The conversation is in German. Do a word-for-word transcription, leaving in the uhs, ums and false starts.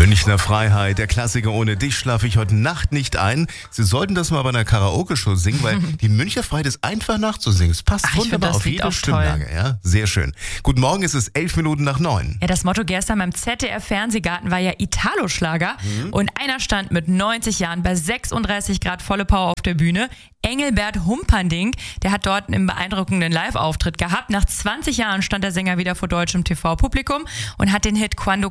Münchner Freiheit, der Klassiker Ohne dich schlafe ich heute Nacht nicht ein. Sie sollten das mal bei einer Karaoke-Show singen, weil die Münchner Freiheit ist einfach nachzusingen. Es passt Ach, ich wunderbar find das auf Lied jede auch Stimmlage. Ja, sehr schön. Guten Morgen, es ist elf Minuten nach neun. Ja, das Motto gestern beim Z D F-Fernsehgarten war ja Italo-Schlager. Mhm. Und einer stand mit neunzig Jahren bei sechsunddreißig Grad volle Power auf der Bühne. Engelbert Humperdinck, der hat dort einen beeindruckenden Live-Auftritt gehabt. Nach zwanzig Jahren stand der Sänger wieder vor deutschem T V-Publikum und hat den Hit Quando